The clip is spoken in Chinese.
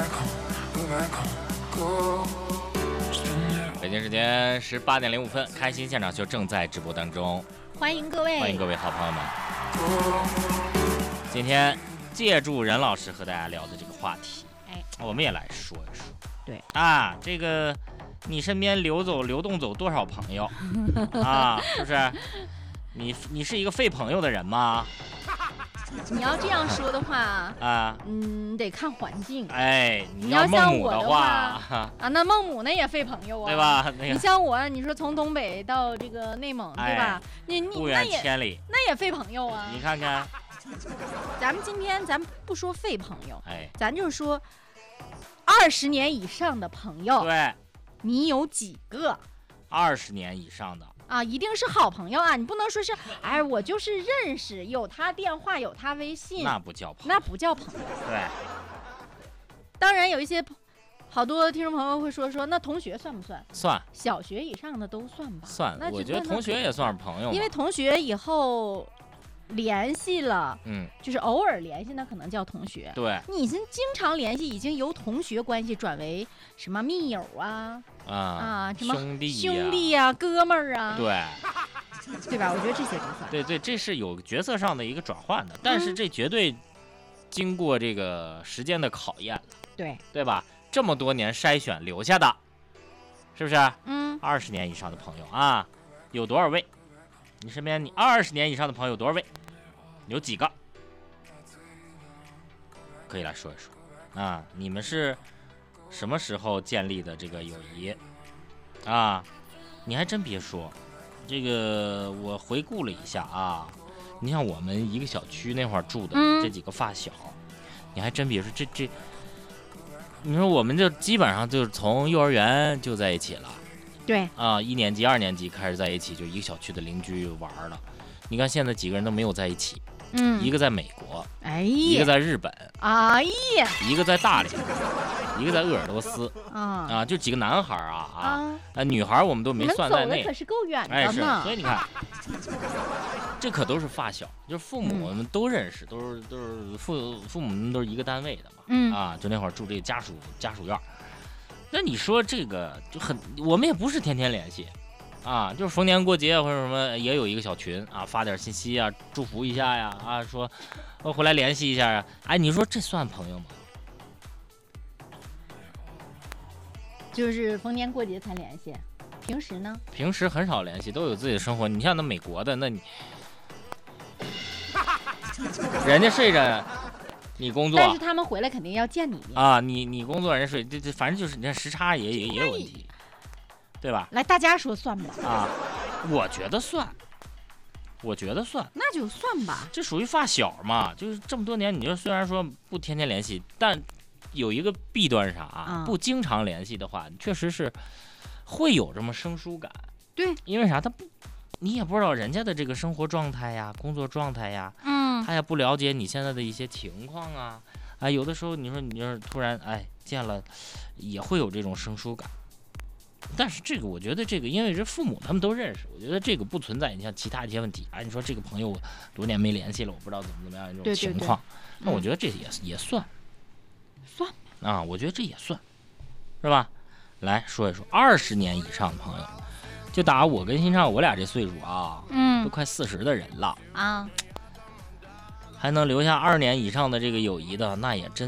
北京时间18:05，开心现场秀正在直播当中， 欢迎各位好朋友们。今天借助任老师和大家聊的这个话题，我们也来说一说。 对啊，这个你身边流动走多少朋友啊？是不是？你是一个废朋友的人吗？ 你要这样说的话啊， 得看环境。 你要孟母像我的话啊，那孟母那也废朋友啊， 对吧？ 你像我，你说从东北到这个内蒙，对吧？你不远千里， 那也废朋友啊。 你看看， 咱们今天不说废朋友，咱就说20年以上的朋友， 对， 你有几个 ？20年以上的。 啊，一定是好朋友啊！你不能说是，我就是认识，有他电话，有他微信， 那不叫朋友， 那不叫朋友。 对， 当然有一些好多听众朋友会说，那同学算不算？ 算， 小学以上的都算吧。 算，我觉得同学也算是朋友， 因为同学以后联系了，就是偶尔联系，那可能叫同学。 对， 你经常联系，已经由同学关系转为什么密友啊？什么兄弟呀、哥们儿啊， 对吧？我觉得这些都算。 对，这是有角色上的一个转换的，但是这绝对经过这个时间的考验了，对吧？这么多年筛选留下的，是不是？20年以上的朋友啊，有多少位？你身边20年以上的朋友有多少位？有几个？可以来说一说啊，你们是什么时候建立的这个友谊啊？你还真别说，这个我回顾了一下啊，你像我们一个小区那会儿住的这几个发小，你还真别说，这，你说我们就基本上就是从幼儿园就在一起了， 对啊，1年级、2年级开始在一起，就一个小区的邻居玩了。你看现在几个人都没有在一起，一个在美国，一个在日本，一个在大连，一个在鄂尔多斯，就几个男孩女孩我们都没算在内。 你们走的可是够远的呢。 所以你看，这可都是发小，就是父母我们都认识，都是父母们都是一个单位的嘛，就那会儿住这个家属院。那你说这个就我们也不是天天联系。就是逢年过节或者什么也有一个小群发点信息祝福一下呀说回来联系一下呀，你说这算朋友吗？ 就是逢年过节才联系，平时呢？ 平时很少联系，都有自己的生活。你像那美国的，那你人家睡着你工作， 但是他们回来肯定要见你你工作人家睡，这反正就是你看时差也有问题。对吧？ 来，大家说算吧。 我觉得算， 那就算吧。 这属于发小嘛，就是这么多年，你就虽然说不天天联系，但有一个弊端啥不经常联系的话，确实是会有这么生疏感。 对， 因为啥？你也不知道人家的这个生活状态呀、工作状态呀，他也不了解你现在的一些情况有的时候你说你要是突然见了，也会有这种生疏感。但是这个我觉得这个因为是父母他们都认识，我觉得这个不存在你像其他一些问题你说这个朋友多年没联系了，我不知道怎么样这种情况，那我觉得这也算我觉得这也算是吧？来说一说20年以上的朋友，就打我跟新畅我俩这岁数都快40的人了还能留下2年以上的这个友谊的，那也真